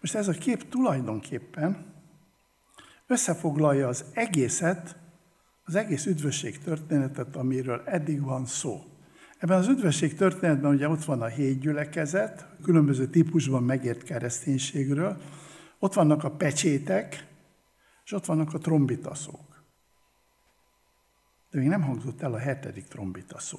Most ez a kép tulajdonképpen összefoglalja az egészet, az egész üdvösség történetet, amiről eddig van szó. Ebben az üdvösség történetben ugye ott van a 7 gyülekezet, különböző típusban megért kereszténységről, ott vannak a pecsétek, és ott vannak a trombitaszók. De még nem hangzott el a 7. trombitaszó.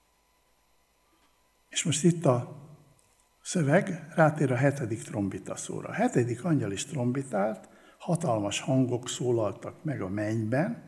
És most itt a szöveg rátér a 7. trombitaszóra. A 7. angyal is trombitált, hatalmas hangok szólaltak meg a mennyben.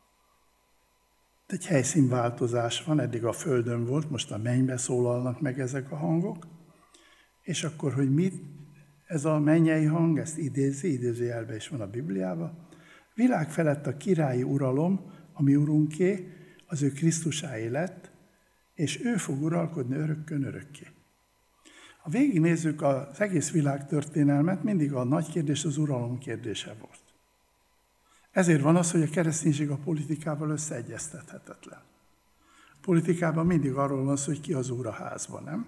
Egy helyszínváltozás van, eddig a földön volt, most a mennyben szólalnak meg ezek a hangok. És akkor, hogy mit ez a mennyei hang, ezt idézőjelben is van a Bibliában. Világ felett a királyi uralom, ami Urunké, az ő Krisztusáé lett, és ő fog uralkodni örökkön örökké. Ha végignézzük az egész világtörténelmet, mindig a nagy kérdés az uralom kérdése volt. Ezért van az, hogy a kereszténység a politikával összeegyeztethetetlen. A politikában mindig arról van szó, hogy ki az úr a házban, nem?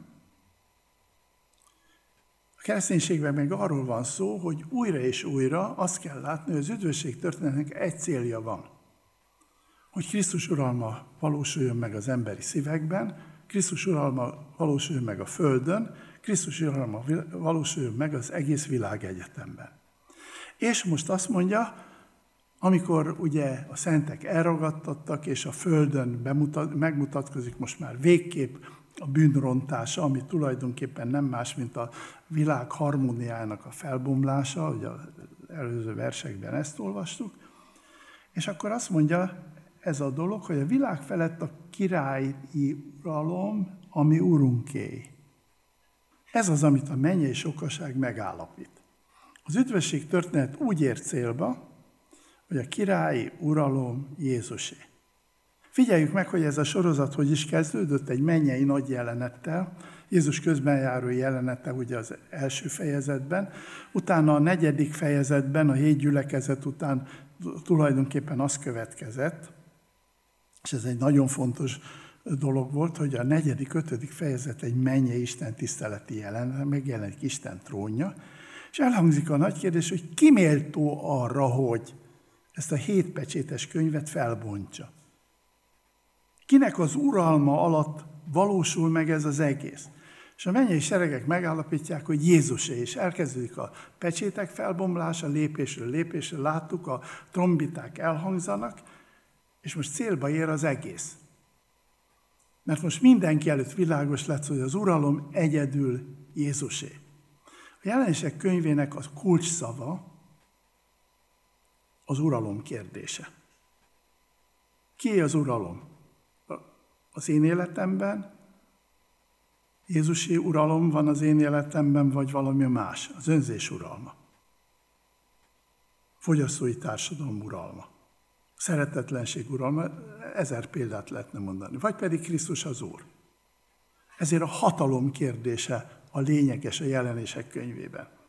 A kereszténységben meg arról van szó, hogy újra és újra azt kell látni, hogy az üdvösség történetnek egy célja van. Hogy Krisztus uralma valósuljon meg az emberi szívekben, Krisztus uralma valósuljon meg a földön, Krisztus uralma valósuljon meg az egész világegyetemben. És most azt mondja, amikor ugye a szentek elragadtattak, és a földön megmutatkozik most már végképp a bűnrontása, ami tulajdonképpen nem más, mint a világ harmóniájának a felbomlása, ugye az előző versekben ezt olvastuk, és akkor azt mondja ez a dolog, hogy a világ felett a királyi uralom, ami Urunké. Ez az, amit a mennyei sokaság megállapít. Az üdvösség történet úgy ér célba, hogy a királyi uralom Jézusé. Figyeljük meg, hogy ez a sorozat hogy is kezdődött, egy mennyei nagy jelenettel, Jézus közbenjáró jelenete ugye az első fejezetben, utána a 4. fejezetben, a 7 gyülekezet után tulajdonképpen az következett, és ez egy nagyon fontos dolog volt, hogy a 4., 5. fejezet egy mennyei Isten tiszteleti jelenet, megjelenik Isten trónja, és elhangzik a nagy kérdés, hogy ki méltó arra, hogy ezt a 7 pecsétes könyvet felbontsa. Kinek az uralma alatt valósul meg ez az egész? És a mennyei seregek megállapítják, hogy Jézusé, és elkezdődik a pecsétek felbomlása, lépésről lépésre, láttuk, a trombiták elhangzanak, és most célba ér az egész. Mert most mindenki előtt világos lett, hogy az uralom egyedül Jézusé. A Jelenések könyvének a kulcsszava az uralom kérdése. Ki az uralom? Az én életemben? Jézusi uralom van az én életemben, vagy valami más? Az önzés uralma. Fogyasztói társadalom uralma. Szeretetlenség uralma, 1000 példát lehetne mondani. Vagy pedig Krisztus az Úr. Ezért a hatalom kérdése a lényeges a Jelenések könyvében.